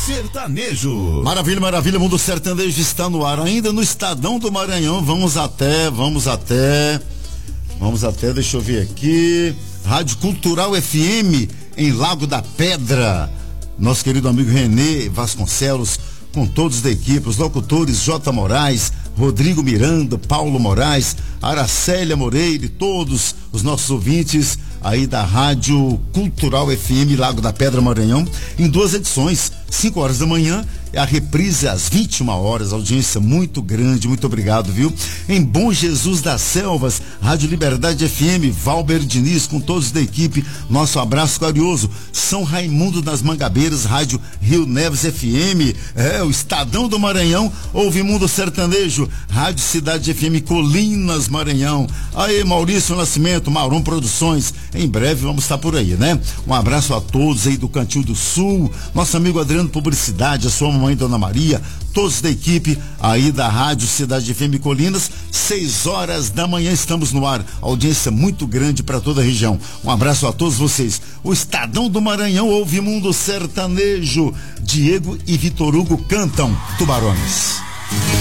Sertanejo. Maravilha, maravilha, Mundo Sertanejo está no ar, ainda no Estadão do Maranhão. Vamos até, deixa eu ver aqui, Rádio Cultural FM em Lago da Pedra. Nosso querido amigo Renê Vasconcelos, com todos da equipe, os locutores J. Moraes, Rodrigo Miranda, Paulo Moraes, Aracélia Moreira e todos os nossos ouvintes aí da Rádio Cultural FM Lago da Pedra, Maranhão, em 2 edições, 5 horas da manhã, a reprise às 21 horas, audiência muito grande, muito obrigado, viu? Em Bom Jesus das Selvas, Rádio Liberdade FM, Valber Diniz, com todos da equipe, nosso abraço carinhoso. São Raimundo das Mangabeiras, Rádio Rio Neves FM, o Estadão do Maranhão, ouve Mundo Sertanejo, Rádio Cidade FM Colinas, Maranhão. Aí, Maurício Nascimento, Mauron Produções, em breve vamos estar por aí, né? Um abraço a todos aí do Cantil do Sul, nosso amigo Adriano Publicidade, a sua mamãe Dona Maria, todos da equipe aí da Rádio Cidade FM Colinas. 6 horas da manhã estamos no ar, audiência muito grande para toda a região. Um abraço a todos vocês. O Estadão do Maranhão ouve Mundo Sertanejo. Diego e Vitor Hugo cantam Tubarões.